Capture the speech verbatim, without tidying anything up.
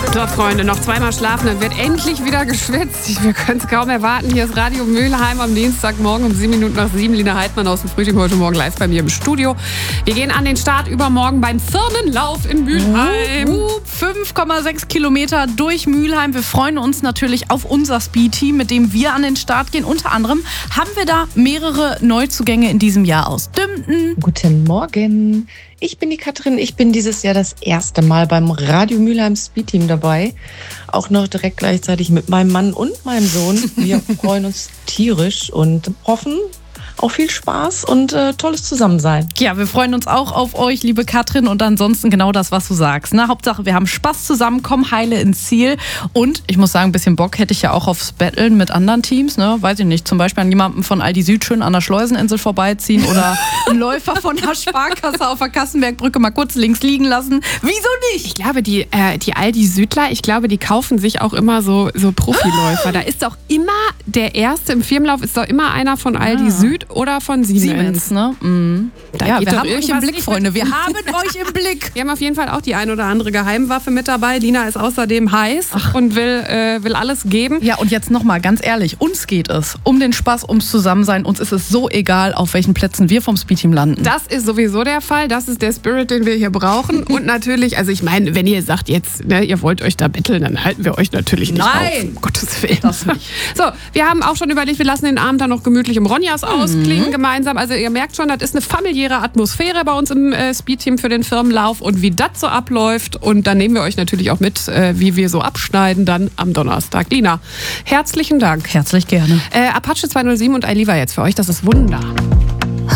So, Freunde, noch zweimal schlafen, dann wird endlich wieder geschwitzt. Wir können es kaum erwarten. Hier ist Radio Mülheim am Dienstagmorgen um sieben Minuten nach sieben. Lina Heidmann aus dem Frühstück heute Morgen live bei mir im Studio. Wir gehen an den Start übermorgen beim Firmenlauf in Mülheim. Uh, uh, fünf Komma sechs Kilometer durch Mülheim. Wir freuen uns natürlich auf unser Speed-Team, mit dem wir an den Start gehen. Unter anderem haben wir da mehrere Neuzugänge in diesem Jahr aus Dümten. Guten Morgen. Ich bin die Katrin. Ich bin dieses Jahr das erste Mal beim Radio Mülheim Speed-Team dabei. Auch noch direkt gleichzeitig mit meinem Mann und meinem Sohn. Wir freuen uns tierisch und hoffen auf viel Spaß und äh, tolles Zusammensein. Ja, wir freuen uns auch auf euch, liebe Katrin, und ansonsten genau das, was du sagst. Ne? Hauptsache, wir haben Spaß zusammen, kommen heile ins Ziel. Und ich muss sagen, ein bisschen Bock hätte ich ja auch aufs Battlen mit anderen Teams. Ne? Weiß ich nicht, zum Beispiel an jemandem von Aldi Süd schön an der Schleuseninsel vorbeiziehen oder einen Läufer von der Sparkasse auf der Kassenbergbrücke mal kurz links liegen lassen. Wieso nicht? Ich glaube, die, äh, die Aldi Südler, ich glaube, die kaufen sich auch immer so, so Profiläufer. Da ist doch immer der Erste im Firmenlauf, ist doch immer einer von Aldi ah. Süd oder von Siemens. Siemens, ne? Mhm. Ja, wir haben euch im Blick, Freunde. Wir haben euch im Blick. Wir haben auf jeden Fall auch die ein oder andere Geheimwaffe mit dabei. Lina ist außerdem heiß Ach. und will, äh, will alles geben. Ja, und jetzt nochmal ganz ehrlich, uns geht es um den Spaß, ums Zusammensein. Uns ist es so egal, auf welchen Plätzen wir vom Speed-Team landen. Das ist sowieso der Fall. Das ist der Spirit, den wir hier brauchen. Und natürlich, also ich meine, wenn ihr sagt jetzt, ne, ihr wollt euch da betteln, dann halten wir euch natürlich nicht Nein. auf. Um Gottes Willen. Das nicht. So, wir haben auch schon überlegt, wir lassen den Abend dann noch gemütlich im Ronjas mhm. ausklingen gemeinsam. Also ihr merkt schon, das ist eine familiäre Atmosphäre bei uns im äh, Speed-Team für den Firmenlauf und wie das so abläuft. Und dann nehmen wir euch natürlich auch mit, äh, wie wir so abschneiden dann am Donnerstag. Lina, herzlichen Dank. Herzlich gerne. Äh, Apache zweihundertsieben und Ailiva jetzt für euch, das ist Wunder.